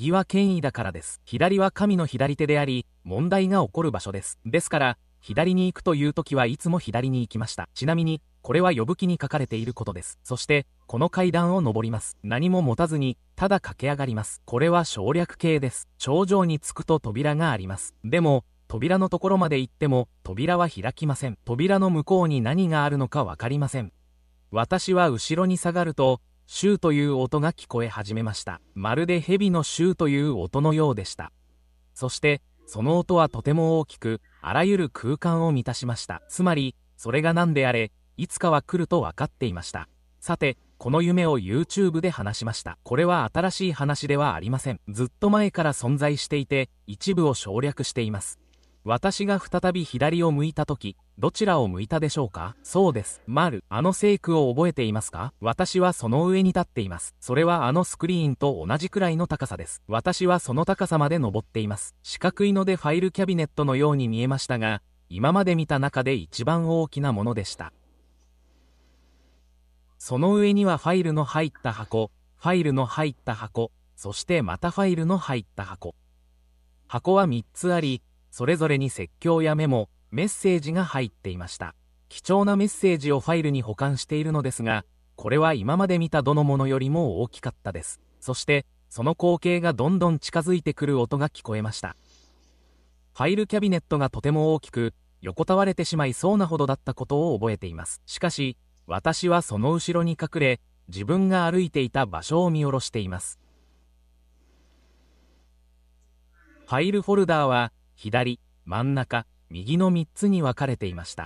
右は権威だからです。左は神の左手であり、問題が起こる場所です。ですから、左に行くという時はいつも左に行きました。ちなみに、これは呼ぶ記に書かれていることです。そして、この階段を登ります。何も持たずに、ただ駆け上がります。これは省略形です。頂上に着くと扉があります。でも、扉のところまで行っても、扉は開きません。扉の向こうに何があるのかわかりません。私は後ろに下がると、シューという音が聞こえ始めました。まるで蛇のシューという音のようでした。そして、その音はとても大きく、あらゆる空間を満たしました。つまり、それが何であれ、いつかは来ると分かっていました。さて、この夢を YouTube で話しました。これは新しい話ではありません。ずっと前から存在していて、一部を省略しています。私が再び左を向いたとき、どちらを向いたでしょうか？そうです。あの聖句を覚えていますか？私はその上に立っています。それはあのスクリーンと同じくらいの高さです。私はその高さまで登っています。四角いのでファイルキャビネットのように見えましたが、今まで見た中で一番大きなものでした。その上にはファイルの入った箱、ファイルの入った箱、そしてまたファイルの入った箱。箱は3つあり、それぞれに説教やメモ、メッセージが入っていました。貴重なメッセージをファイルに保管しているのですが、これは今まで見たどのものよりも大きかったです。そして、その光景がどんどん近づいてくる音が聞こえました。ファイルキャビネットがとても大きく、横たわれてしまいそうなほどだったことを覚えています。しかし、私はその後ろに隠れ、自分が歩いていた場所を見下ろしています。ファイルフォルダーは、左、真ん中、右の3つに分かれていました。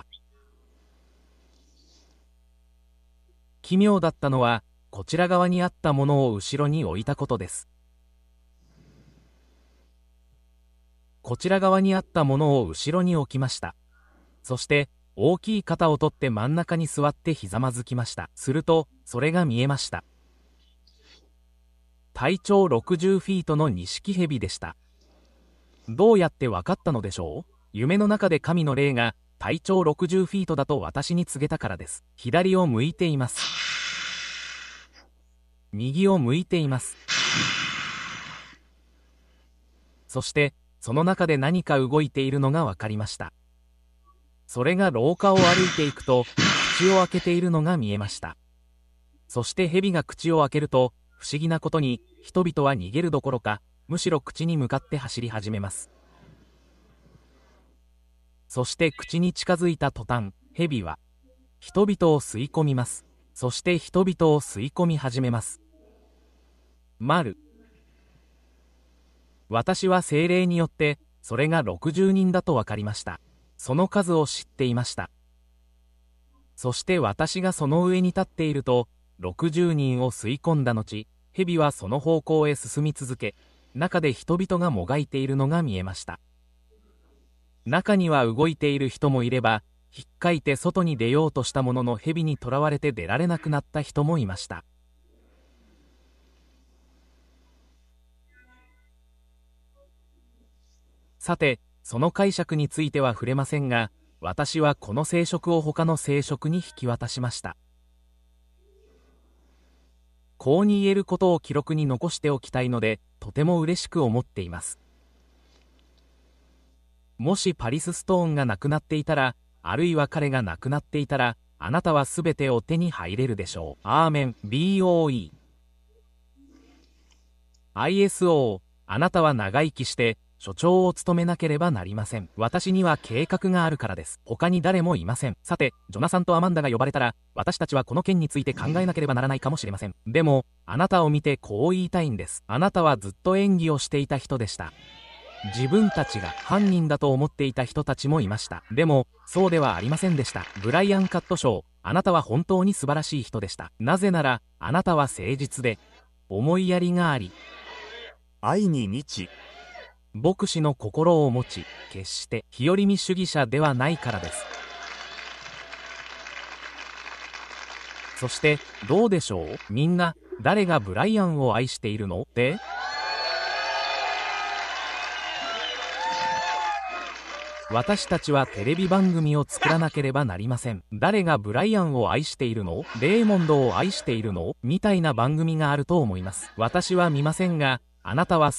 奇妙だったのは、こちら側にあったものを後ろに置いたことです。こちら側にあったものを後ろに置きました。そして、大きい肩を取って真ん中に座ってひざまずきました。すると、それが見えました。体長60フィートのニシキヘビでした。どうやって分かったのでしょう？夢の中で神の霊が体長60フィートだと私に告げたからです。左を向いています。右を向いています。そして、その中で何か動いているのが分かりました。それが廊下を歩いていくと、口を開けているのが見えました。そして蛇が口を開けると、不思議なことに、人々は逃げるどころか、むしろ口に向かって走り始めます。そして口に近づいた途端、蛇は人々を吸い込みます。そして人々を吸い込み始めます。私は精霊によって、それが60人だと分かりました。その数を知っていました。そして私がその上に立っていると、60人を吸い込んだ後、蛇はその方向へ進み続け、中で人々がもがいているのが見えました。中には動いている人もいれば、ひっかいて外に出ようとしたものの蛇にとらわれて出られなくなった人もいました。さて、その解釈については触れませんが、私はこの聖職を他の聖職に引き渡しました。こうに言えることを記録に残しておきたいので、とても嬉しく思っています。もしパリス・ストーンが亡くなっていたら、あるいは彼が亡くなっていたら、あなたはすべてを手に入れるでしょう。アーメン。BOE。ISO。あなたは長生きして、所長を務めなければなりません。私には計画があるからです。他に誰もいません。さて、ジョナサンとアマンダが呼ばれたら、私たちはこの件について考えなければならないかもしれません。でも、あなたを見てこう言いたいんです。あなたはずっと演技をしていた人でした。自分たちが犯人だと思っていた人たちもいました。でも、そうではありませんでした。ブライアン・カットショー、あなたは本当に素晴らしい人でした。なぜなら、あなたは誠実で、思いやりがあり、 愛に満ち、 牧師の心を持ち、決して日和見主義者ではないからです。そして、どうでしょう？みんな、誰がブライアンを愛しているの？って私たちはテレビ番組を作らなければなりません。誰がブライアンを愛しているの？レーモンドを愛しているの？みたいな番組があると思います。私は見ませんが、あなたは